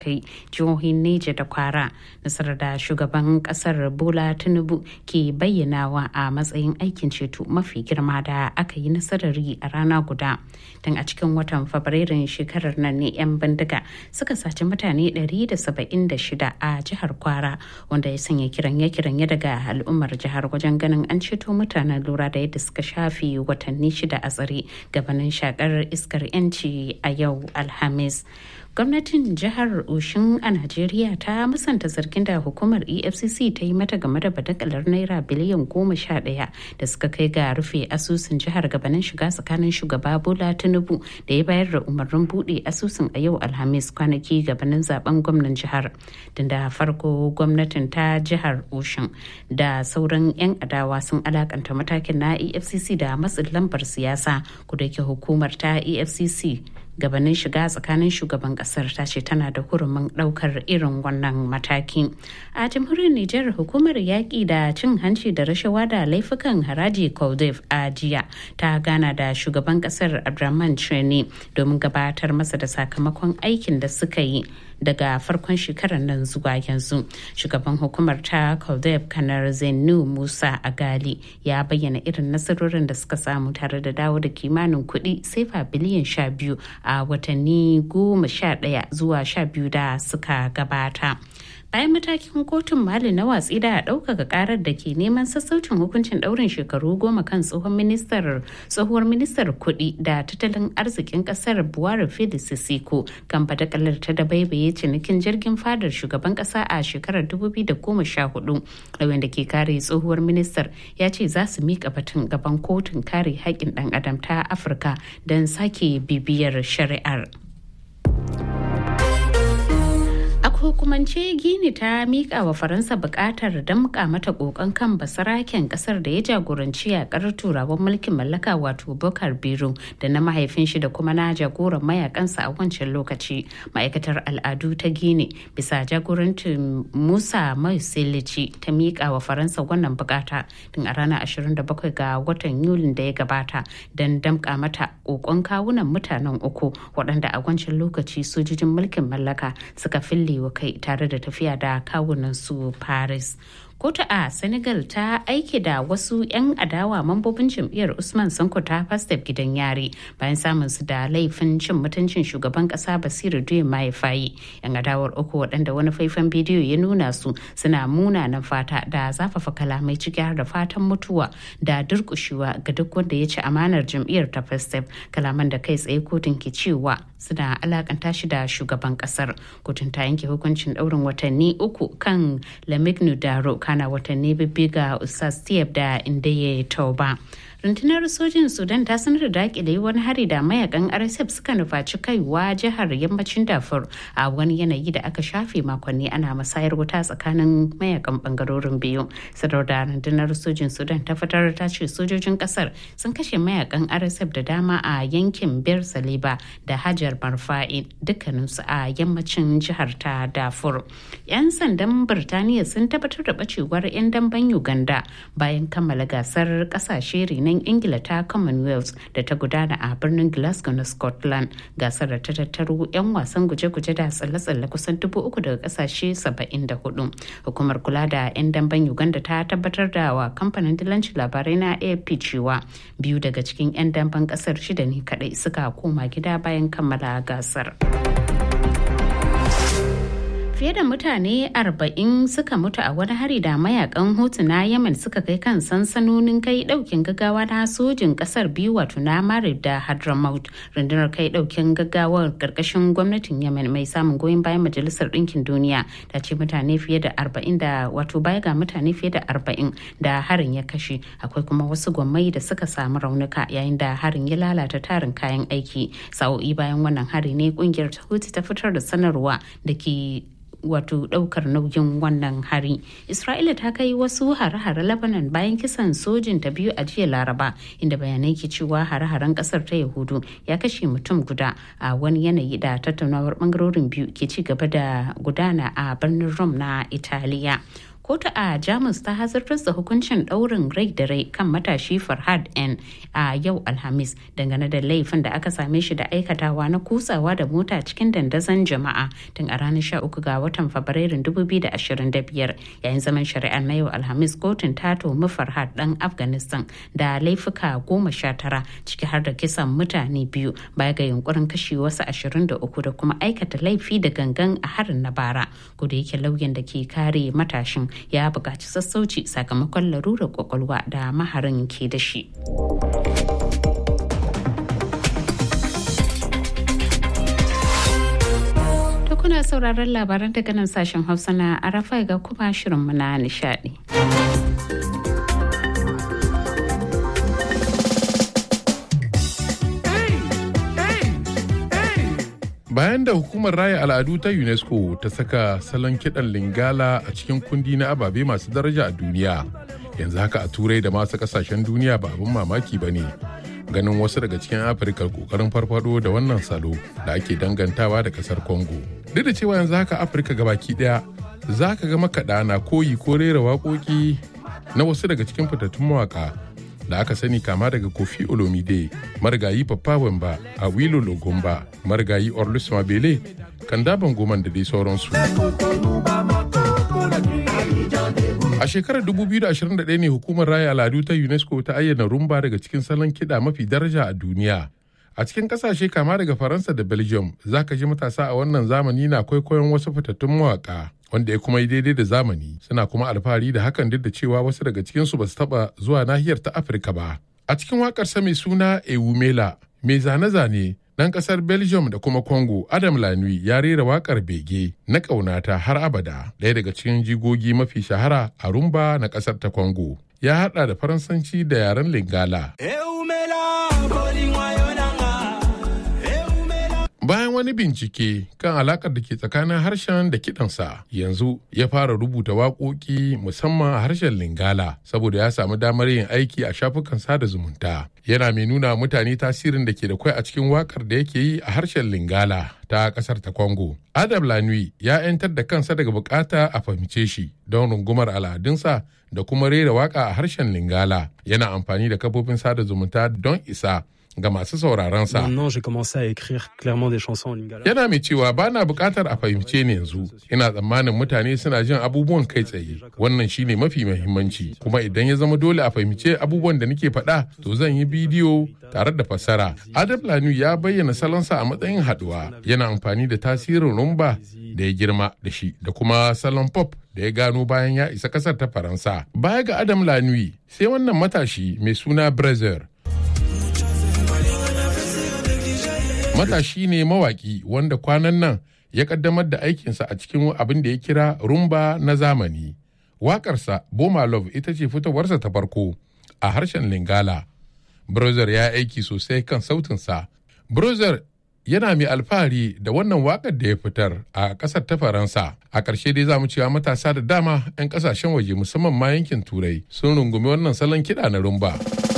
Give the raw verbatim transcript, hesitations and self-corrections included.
kai jihohin Neja da Kwara, nasarar da shugaban kasar Bola Tinubu ke bayyanawa a matsayin aikin ceto mafi girma da aka yi nasarar yi a rana guda. Tun a cikin watan Fabrairun shekarar nan ne 'yan bindiga suka saci mutane ɗari da saba'in da shida a jihar Kwara, wanda ya sanya kiranye-kiranye daga al'ummar jihar wajen ganin an ceto mutanen lura da yadda suka shafe watanni shida a tsare gabanin shakar iskar 'yanci a yau Alhamis. Gwamnatin jihar Oshin a Najeriya ta musanta zargin da hukumar E F C C ta yi mata game da badakalar naira biliyan goma sha ɗaya da suka kai ga rufe asusun jihar gabanin shiga tsakanin shugaba Bola Tinubu da ya bayar da umarnin buɗe asusun a yau Alhamis kwanaki gabanin zaben gwamnan jihar. Tun da farko gwamnatin ta jihar Oshin da sauran 'yan adawa sun alakanta matakin na E F C C da matsin lambar siyasa, kudake hukumar ta E F C C gabanin shiga tsakanin shugaban kasar ta ce tana da hurumin daukar irin wannan mataki. A jamhuriyar Nijar, hukumar yaƙi da cin hanci da rashawa da laifukan haraji Koldef a jiya ta gana da shugaban kasar Abdurrahman Chani domin gabatar masa da sakamakon aikin da suka yi daga farkon shekarar nan zuwa yanzu. Shugaban hukumar ta Koldef Kanar Zainu Musa Agali ya bayyana irin nasarorin da suka samu tare da dawo da kimanin kuɗi sefa biliyan sha biyu a watanni goma sha ɗaya zuwa sha biyu da suka gabata. Bayan matakin kotun Mali na watsi da ɗaukaka karar da ke neman sassaucin hukuncin ɗaurin shekaru goma kan tsohon ministar tsohuwar ministar kuɗi da tattalin arzikin ƙasar Buhari Felix Sisiko kan badakalar ta da baibaye cinikin jirgin fadar shugaban ƙasa a shekarar dubu biyu da goma sha hudu. Lauyan da ke kare tsohuwar ministar ya ce za su miƙa batun gaban kotun kare haƙƙin ɗan adam ta Afirka don sake bibiyar shari'ar. Hukumance Gini ta mika wa Faransa bukatar damka mata kokon kan basaraken kasar da ya jagoranci yakar turawan mulkin mallaka wato Bokar Biro da na mahaifin shi da kuma na jagoran mayakansa a wancan lokaci. Ma'aikatar al'adu ta Gini bisa jagorancin Musa Mauselici ta mika wa Faransa wannan bukata tun a ranar ashirin da bakwai ga watan Yulin da ya gabata don damka mata kokon kawunan mutanen uku waɗanda a wancan lokaci sojojin mulkin mallaka suka fille wa kai tare da tafiya da kawunan su Paris. Kotu a Senegal ta aike da wasu 'yan adawa mambobin jam'iyyar Usman Sanko ta Pastef gidan yari bayan samun su da laifin cin mutuncin shugaban kasa Basiru Diomaye Faye. 'Yan adawar uku waɗanda wani faifan bidiyo ya nuna su suna munanan fata da zafafa kalamai ciki har da fatan mutuwa da durƙushewa ga duk wanda ya ci amanar jam'iyyar ta Pastef, kalaman da kai tsaye kotun ke cewa suna alakanta shi da shugaban kasar. Kotun ta yanke hukuncin ɗaurin watanni uku kan Lamignu Daro kana watanni bibbi ga Ustaz Tiyab da Indeye Tauba. Rundunar sojin Sudan ta sanar da dakile wani hari da mayakan R S F suka nufaci kaiwa jihar yammacin Darfur a wani yanayi da aka shafe makonni ana musayar wuta tsakanin mayakan bangarorin biyu. Sadar da rundunar sojin Sudan ta fitar ta ce sojojin kasar sun kashe mayakan R S F da dama a yankin Bir Saliba da Hajar Marfa'i dukkaninsu a yammacin jihar ta Darfur. 'Yan sandan Birtaniya sun tabbatar da bacewar 'yan damben Uganda bayan kammala gasar kasashe renon Ingila ta Commonwealth da ta gudana a birnin Glasgow na Scotland. Gasar da ta tattaro 'yan wasan guje-guje da tsalle-tsalle kusan dubu uku daga kasashe saba'in da hudu. Hukumar kula da 'yan damben Uganda ta tabbatar da wa kamfanin dillancin labarai na A F P cewa biyu daga cikin 'yan damben kasar shida ne kadai suka koma gida bayan kammala gasar. Fiye da mutane arba'in suka mutu a wani hari da mayakan Houthi na Yemen suka kai kan sansanonin kai daukin gaggawa na sojin kasar biyu wato na Marib da Hadramaut. Rundunar kai daukin gaggawar karkashin gwamnatin Yemen mai samun goyon bayan Majalisar Dinkin Duniya ta ce mutane fiye da arba'in da wato baya ga mutane fiye da arba'in da harin ya kashe, akwai kuma wasu gwammai da suka samu raunuka yayin da harin ya lalata tarin kayan aiki. Sa'o'i bayan wannan hari ne kungiyar ta Houthi ta fitar da sanarwa da ke wato daukar nauyin wannan hari. Isra'ila ta kai wasu hare-hare Lebanon bayan kisan sojin ta biyu a jiya Laraba, inda bayanai ke cewa hare-haren kasar ta Yahudu ya kashe mutum guda a wani yanayi da tattaunawar bangarorin biyu ke ci gaba da gudana a birnin Rome na Italiya. kotu a Jamus ta hazartar da hukuncin ɗaurin rai da rai kan matashi Farhad N a yau Alhamis dangane da laifin da aka same shi da aikatawa na kutsawa da mota cikin dandazon jama'a tun a ranar sha uku ga watan Fabrairun dubu biyu da ashirin da biyar. Yayin zaman shari'ar na yau Alhamis, kotun ta tuhumi Farhad ɗan Afghanistan da laifuka goma sha tara ciki har da kisan mutane biyu baya ga yunkurin kashe wasu ashirin da uku da kuma aikata laifi da gangan a harin na bara. Kuda yake lauyan da ke kare matashin ya buƙaci sassauci sakamakon larurar kwakwalwa da maharin ke da shi. To kuna sauraron labaran daga nan sashen Hausa na Arafa ga kuma shirinmu na nishadi. Bayan da hukumar raya al'adu ta UNESCO ta saka salon kiɗan Lingala a cikin kundi na ababe masu daraja a duniya, yanzu haka a Turai da masu ƙasashen duniya ba abin mamaki ba ne. Ganin wasu daga cikin Afirka ƙoƙarin farfado da wannan salo da ake dangantawa da ƙasar Congo. Duk da cewa yanzu haka Afirka gabaki ɗaya za ka ga makaɗa na koyi ko rera waƙoƙi na wasu daga cikin fitattun mawaƙa da aka sani kama daga Kofi Olomide, marigayi Papa Wemba, Awilo Logomba, marigayi Orlus Mabele, Kandaban Goman da dai sauransu. A shekarar dubu biyu da ashirin da ɗaya ne hukumar raya al'adu ta UNESCO ta ayyana rumba daga cikin salon kiɗa mafi daraja a duniya. A cikin ƙasashe kama daga Faransa da Belgium, za ka ji matasa a wannan zamani na kwaikwayon wasu fitattun mawaƙa. Wanda ya kuma yi daidai da zamani, suna kuma alfahari da hakan duk da cewa wasu daga cikinsu ba su taɓa zuwa nahiyar ta Afirka ba. A cikin waƙarsa mai suna Ewumela, mai zane-zane ɗan ƙasar Belgium da kuma Congo, Adam Lanoui ya rera waƙar bege na ƙaunata har abada, ɗaya daga cikin jigogi mafi shahara a rumba na ƙasar ta Congo. Ya haɗa da Faransanci da yaren Lingala. Bayan wani bincike kan alakar da ke tsakanin harshen da kiɗansa, yanzu ya fara rubuta waƙoƙi musamman a harshen Lingala saboda ya samu damar yin aiki a shafukan sada zumunta. Yana mai nuna mutane tasirin da ke da kwai a cikin waƙar da yake yi a harshen Lingala ta ƙasar ta Congo. Adam Lanoui ya 'yantar da kansa daga bukata a fahimce shi don rungumar al'adunsa da kuma rera waƙa a harshen Lingala. Yana amfani da kafofin sada zumunta don isa ga masu sauraronsa. Yana mai cewa ba na bukatar a fahimce ni yanzu, ina tsammanin mutane suna jin abubuwan kai tsaye, wannan shine mafi muhimmanci, kuma idan ya zama dole a fahimce abubuwan da nake faɗa to zan yi bidiyo tare da fassara. Adam Lanoui ya bayyana salonsa a matsayin haɗuwa, yana amfani da tasirin rumba da ya girma da shi da kuma salon pop da ya gano bayan ya isa ƙasar ta Faransa. Baya ga Adam Lanoui sai wannan matashi mai suna Brezer. Matashi ne mawaki wanda kwanan nan ya kaddamar da aikinsa a cikin abin da ya kira rumba na zamani. Waƙarsa Boma Love ita ce fitowarsa ta farko a harshen Lingala. Brozer ya aiki sosai kan sautinsa. Brozer yana mai alfahari da wannan waƙar da ya fitar a ƙasar ta Faransa. A ƙarshe dai za mu cewa matasa da dama 'yan ƙasashen waje musamman ma yankin Turai sun rungumi wannan salon kiɗa na rumba.